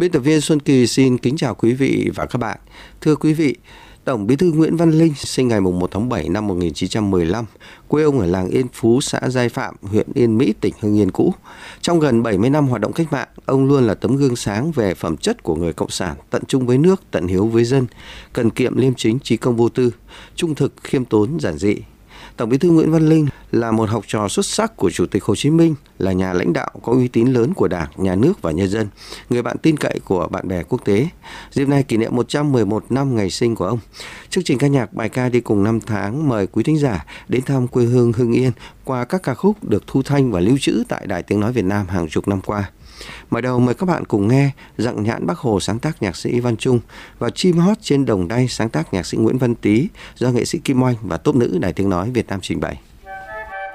Biên tập viên Xuân Kỳ xin kính chào quý vị và các bạn. Thưa quý vị, Tổng Bí thư Nguyễn Văn Linh sinh ngày 1 tháng 7 năm 1915, quê ông ở làng Yên Phú, xã Giai Phạm, huyện Yên Mỹ, tỉnh Hưng Yên cũ. Trong gần 70 năm hoạt động cách mạng, ông luôn là tấm gương sáng về phẩm chất của người cộng sản, tận trung với nước, tận hiếu với dân, cần kiệm liêm chính, trí công vô tư, trung thực, khiêm tốn, giản dị. Tổng Bí thư Nguyễn Văn Linh là một học trò xuất sắc của Chủ tịch Hồ Chí Minh, là nhà lãnh đạo có uy tín lớn của Đảng, Nhà nước và nhân dân, người bạn tin cậy của bạn bè quốc tế. Dịp này kỷ niệm 111 năm ngày sinh của ông. Chương trình ca nhạc bài ca đi cùng năm tháng mời quý thính giả đến thăm quê hương Hưng Yên qua các ca khúc được thu thanh và lưu trữ tại Đài Tiếng nói Việt Nam hàng chục năm qua. Mở đầu mời các bạn cùng nghe Dặng nhãn Bác Hồ sáng tác nhạc sĩ Văn Trung và Chim hót trên đồng đay sáng tác nhạc sĩ Nguyễn Văn Tý do nghệ sĩ Kim Oanh và tốp nữ Đài Tiếng nói Việt Nam trình bày.